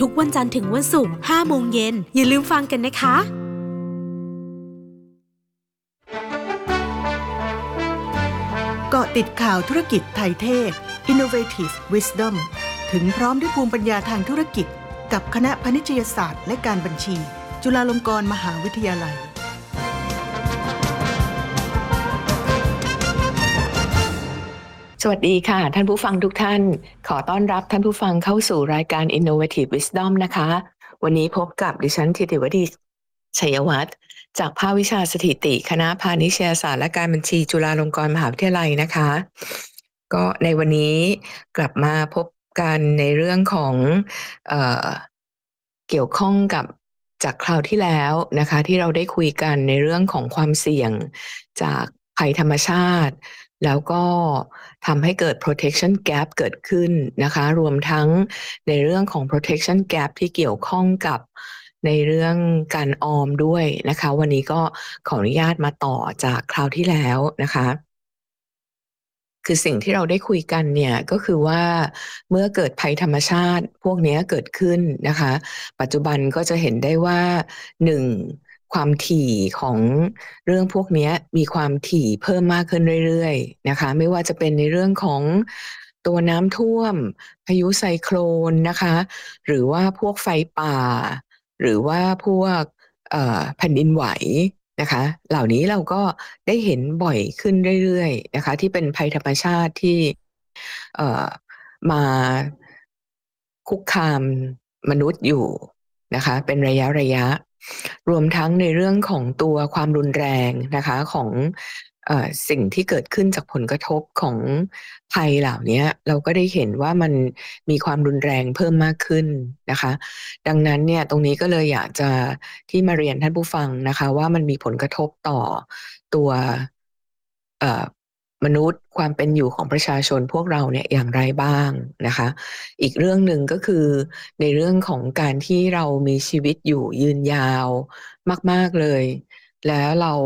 ทุกวันจันทร์ถึงวันศุกร์ 5 โมงเย็น อย่าลืมฟังกันนะคะเกาะติดข่าวธุรกิจไทยเทพ Innovative Wisdom ถึงพร้อมด้วยภูมิปัญญาทางธุรกิจกับคณะพาณิชยศาสตร์และการบัญชี จุฬาลงกรณ์มหาวิทยาลัยสวัสดีค่ะท่านผู้ฟังทุกท่านขอต้อนรับท่านผู้ฟังเข้าสู่รายการ Innovative Wisdom นะคะวันนี้พบกับดิฉันธิติวดีชัยวัฒน์จากภาควิชาสถิติคณะพาณิชยศาสตร์และการบัญชีจุฬาลงกรณ์มหาวิทยาลัยนะคะก็ในวันนี้กลับมาพบกันในเรื่องของเกี่ยวข้องกับจากคราวที่แล้วนะคะที่เราได้คุยกันในเรื่องของความเสี่ยงจากภัยธรรมชาติแล้วก็ทำให้เกิด protection gap เกิดขึ้นนะคะรวมทั้งในเรื่องของ protection gap ที่เกี่ยวข้องกับในเรื่องการออมด้วยนะคะวันนี้ก็ขออนุญาตมาต่อจากคราวที่แล้วนะคะคือสิ่งที่เราได้คุยกันเนี่ยก็คือว่าเมื่อเกิดภัยธรรมชาติพวกนี้เกิดขึ้นนะคะปัจจุบันก็จะเห็นได้ว่า1ความถี่ของเรื่องพวกนี้มีความถี่เพิ่มมากขึ้นเรื่อยๆนะคะไม่ว่าจะเป็นในเรื่องของตัวน้ำท่วมพายุไซโคลนนะคะหรือว่าพวกไฟป่าหรือว่าพวกแผ่นดินไหวนะคะเหล่านี้เราก็ได้เห็นบ่อยขึ้นเรื่อยๆนะคะที่เป็นภัยธรรมชาติที่มาคุกคามมนุษย์อยู่นะคะเป็นระยะรวมทั้งในเรื่องของตัวความรุนแรงนะคะของสิ่งที่เกิดขึ้นจากผลกระทบของภัยเหล่านี้เราก็ได้เห็นว่ามันมีความรุนแรงเพิ่มมากขึ้นนะคะดังนั้นเนี่ยตรงนี้ก็เลยอยากจะที่มาเรียนท่านผู้ฟังนะคะว่ามันมีผลกระทบต่อตัวมนุษย์ความเป็นอยู่ของประชาชนพวกเราเนี่ยอย่างไรบ้างนะคะอีกเรื่องหนึ่งก็คือในเรื่องของการที่เรามีชีวิตอยู่ยืนยาวมากๆเลยแล้วเรา